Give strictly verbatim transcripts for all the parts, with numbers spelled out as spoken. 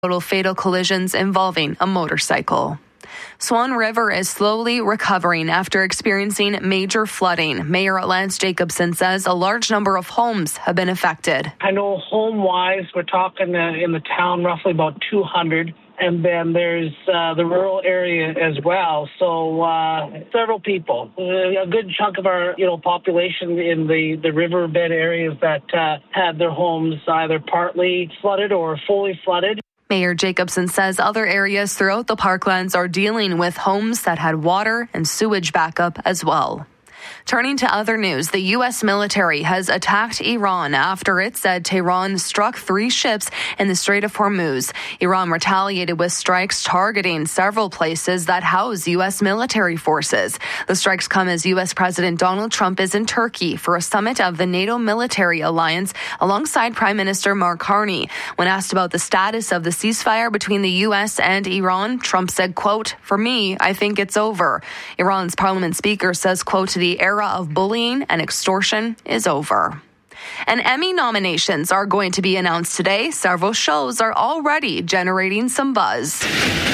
Total fatal collisions involving a motorcycle. Swan River is slowly recovering after experiencing major flooding. Mayor Lance Jacobson says a large number of homes have been affected. I know home-wise, we're talking uh, in the town roughly about two hundred. And then there's uh, the rural area as well. So uh, several people, a good chunk of our you know population in the, the riverbed areas that uh, had their homes either partly flooded or fully flooded. Mayor Jacobson says other areas throughout the Parklands are dealing with homes that had water and sewage backup as well. Turning to other news, the U S military has attacked Iran after it said Tehran struck three ships in the Strait of Hormuz. Iran retaliated with strikes targeting several places that house U S military forces. The strikes come as U S President Donald Trump is in Turkey for a summit of the NATO military alliance alongside Prime Minister Mark Carney. When asked about the status of the ceasefire between the U S and Iran, Trump said, quote, "For me, I think it's over." Iran's parliament speaker says, quote, "The era of bullying and extortion is over." And Emmy nominations are going to be announced today. Several shows are already generating some buzz.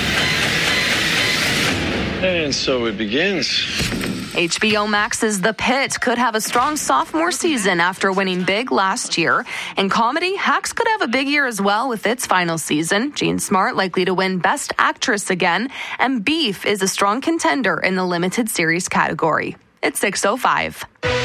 And so it begins. H B O Max's The Pit could have a strong sophomore season after winning big last year. In comedy, Hacks could have a big year as well with its final season. Jean Smart likely to win Best Actress again. And Beef is a strong contender in the limited series category. It's six oh five.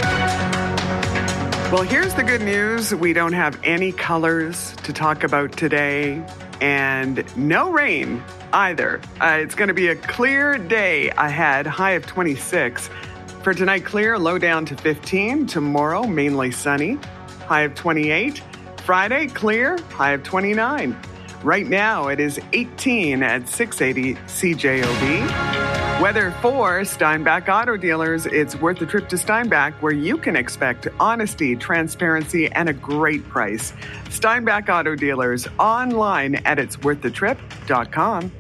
Well, here's the good news. We don't have any colors to talk about today, and no rain either. Uh, it's going to be a clear day ahead, high of twenty-six. For tonight, clear, low down to fifteen. Tomorrow, mainly sunny, high of twenty-eight. Friday, clear, high of twenty-nine. Right now, it is eighteen at six eighty C J O B. Weather for Steinbach Auto Dealers. It's worth the trip to Steinbach, where you can expect honesty, transparency, and a great price. Steinbach Auto Dealers, online at its worth the trip dot com.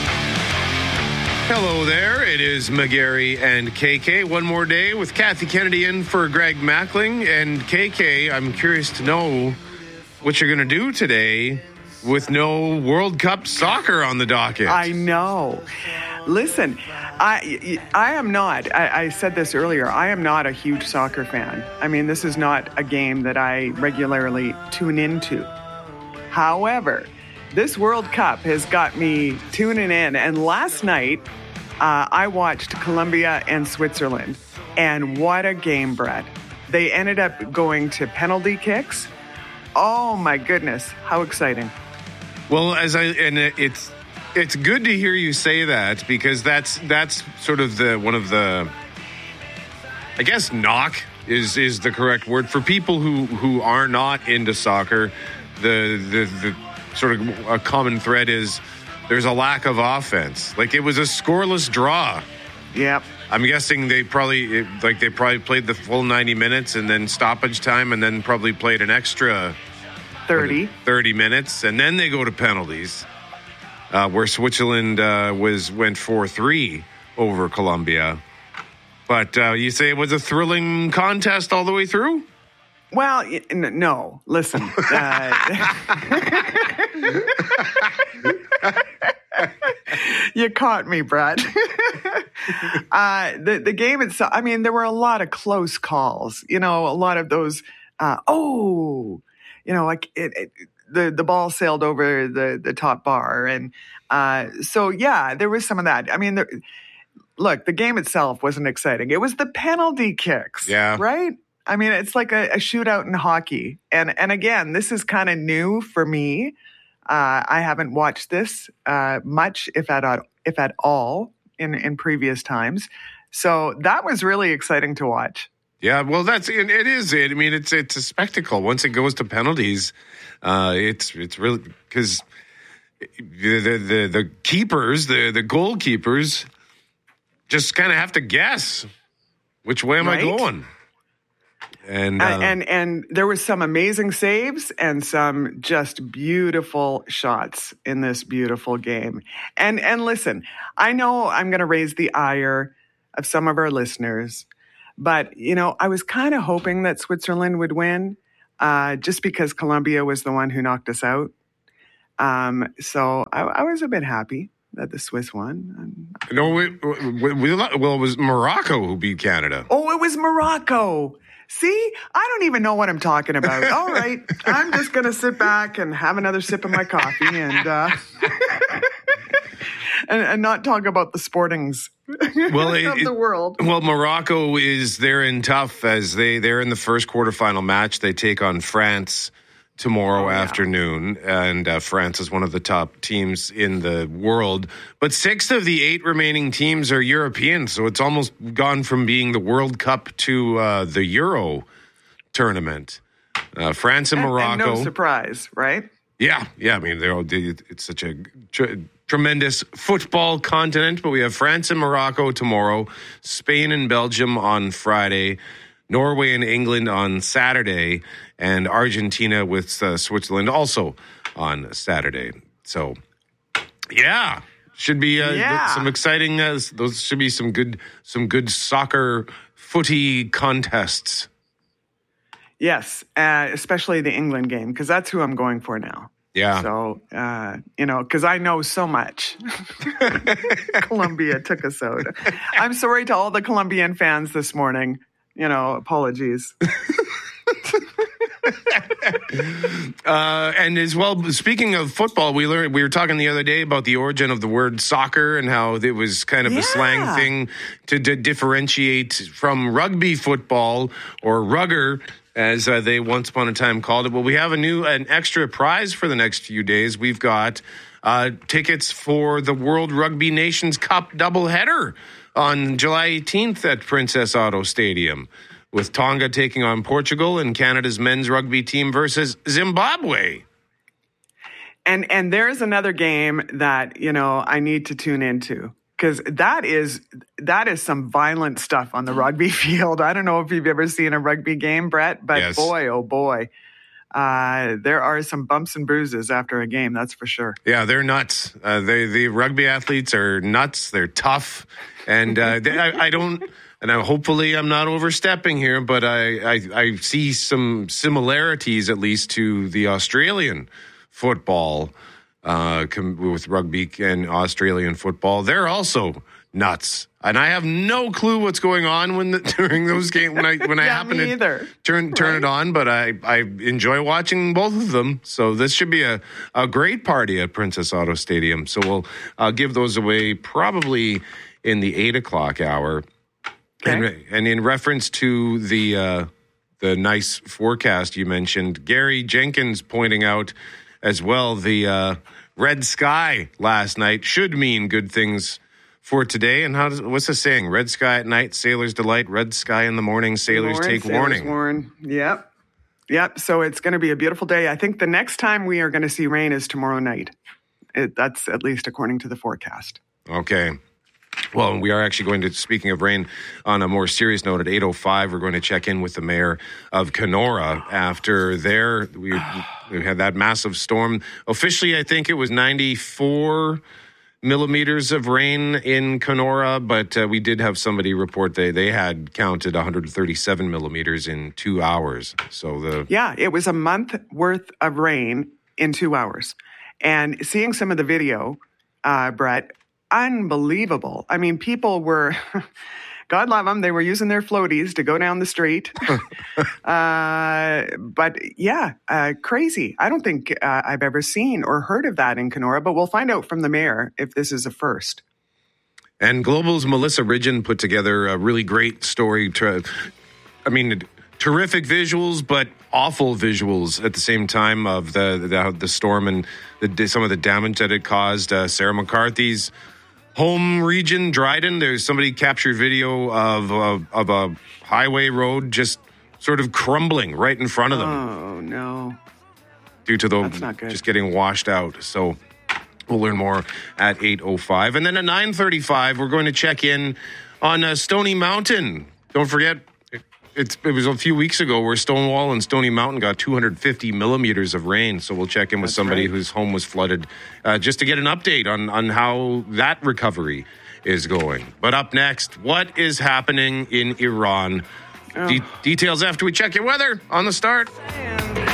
Hello there. It is McGarry and K K. One more day with Kathy Kennedy in for Greg Mackling. And K K, I'm curious to know what you're going to do today with no World Cup soccer on the docket. I know. Listen, I I am not, I, I said this earlier, I am not a huge soccer fan. I mean, this is not a game that I regularly tune into. However, this World Cup has got me tuning in. And last night, uh, I watched Colombia and Switzerland. And what a game, Brett. They ended up going to penalty kicks. Oh, my goodness. How exciting. Well, as I, and it's, It's good to hear you say that, because that's that's sort of the one of the, I guess, knock is is the correct word for people who, who are not into soccer. The, the the sort of a common thread is there's a lack of offense. Like, it was a scoreless draw. Yep. I'm guessing they probably like they probably played the full ninety minutes and then stoppage time and then probably played an extra thirty thirty minutes, and then they go to penalties. Uh, where Switzerland uh, was went four three over Colombia. But uh, you say it was a thrilling contest all the way through? Well, n- no. Listen. Uh, you caught me, Brad. uh, the, the game itself, I mean, there were a lot of close calls. You know, a lot of those, uh, oh, you know, like it, it The, the ball sailed over the, the top bar. And uh, so, yeah, there was some of that. I mean, there, look, the game itself wasn't exciting. It was the penalty kicks, yeah. right? I mean, it's like a, a shootout in hockey. And, and again, this is kind of new for me. Uh, I haven't watched this uh, much, if at, if at all, in, in previous times. So that was really exciting to watch. Yeah, well, that's it. It is it. I mean, it's it's a spectacle. Once it goes to penalties, uh, it's it's really because the, the the the keepers, the the goalkeepers, just kind of have to guess which way am right? I going. And, uh, uh, and and there was some amazing saves and some just beautiful shots in this beautiful game. And and listen, I know I'm going to raise the ire of some of our listeners, but you know, I was kind of hoping that Switzerland would win, uh, just because Colombia was the one who knocked us out. Um, so I, I was a bit happy that the Swiss won. No, we, we, we, well, it was Morocco who beat Canada. Oh, it was Morocco. See, I don't even know what I'm talking about. All right, I'm just going to sit back and have another sip of my coffee and uh, and, and not talk about the sportings well, it, of the world. Well, Morocco is they're in tough as they they're in the first quarterfinal match. They take on France tomorrow oh, yeah. afternoon, and uh, France is one of the top teams in the world. But six of the eight remaining teams are European, so it's almost gone from being the World Cup to uh, the Euro tournament. Uh, France and, and Morocco. And no surprise, right? Yeah, yeah. I mean, they're all, it's such a tr- tremendous football continent, but we have France and Morocco tomorrow, Spain and Belgium on Friday, Norway and England on Saturday, and Argentina with uh, Switzerland also on Saturday. So, yeah, should be uh, yeah. some exciting. Uh, those should be some good, some good soccer footy contests. Yes, uh, especially the England game, because that's who I'm going for now. Yeah. So, uh, you know, because I know so much. Colombia took us out. I'm sorry to all the Colombian fans this morning. You know, apologies. uh, and as well, speaking of football, we learned we were talking the other day about the origin of the word soccer and how it was kind of yeah. a slang thing to d- differentiate from rugby football or rugger, as uh, they once upon a time called it. Well, we have a new, an extra prize for the next few days. We've got uh, tickets for the World Rugby Nations Cup doubleheader on July eighteenth at Princess Auto Stadium, with Tonga taking on Portugal and Canada's men's rugby team versus Zimbabwe. And and there's another game that, you know, I need to tune into, because that is that is some violent stuff on the rugby field. I don't know if you've ever seen a rugby game, Brett, but yes. boy, oh boy, uh, there are some bumps and bruises after a game, that's for sure. Yeah, they're nuts. Uh, they, the rugby athletes are nuts. They're tough. And uh, they, I, I don't... And I, hopefully I'm not overstepping here, but I, I, I see some similarities, at least, to the Australian football uh, com- with rugby and Australian football. They're also nuts, and I have no clue what's going on when the, during those games when I when I yeah, happen me to either. turn turn right. it on. But I, I enjoy watching both of them. So this should be a, a great party at Princess Auto Stadium. So we'll uh, give those away probably in the eight o'clock hour. Okay. And, and in reference to the uh, the nice forecast you mentioned, Gary Jenkins pointing out as well, the uh, red sky last night should mean good things for today. And how does what's the saying? Red sky at night, sailors delight. Red sky in the morning, sailors Morning, take sailors warning. Warn. Yep. Yep. So it's going to be a beautiful day. I think the next time we are going to see rain is tomorrow night. It, that's at least according to the forecast. Okay. Well, we are actually going to, speaking of rain, on a more serious note, at eight oh five, we're going to check in with the mayor of Kenora after their, we, we had that massive storm. Officially, I think it was ninety-four millimeters of rain in Kenora, but uh, we did have somebody report they, they had counted one hundred thirty-seven millimeters in two hours. So the Yeah, it was a month worth of rain in two hours. And seeing some of the video, uh, Brett, unbelievable. I mean, people were, God love them, they were using their floaties to go down the street. uh, but yeah, uh, crazy. I don't think uh, I've ever seen or heard of that in Kenora, but we'll find out from the mayor if this is a first. And Global's Melissa Ridgen put together a really great story. To, I mean, terrific visuals, but awful visuals at the same time of the the, the storm and the, some of the damage that it caused. Uh, Sarah McCarthy's home region, Dryden, there's somebody captured video of, of of a highway road just sort of crumbling right in front of them. Oh, no. Due to the That's not good. just getting washed out. So we'll learn more at eight oh five. And then at nine thirty-five, we're going to check in on uh, Stony Mountain. Don't forget, It's, it was a few weeks ago where Stonewall and Stony Mountain got two hundred fifty millimeters of rain. So we'll check in with That's somebody right. whose home was flooded uh, just to get an update on, on how that recovery is going. But up next, what is happening in Iran? Oh. De- details after we check your weather on The Start. Yeah.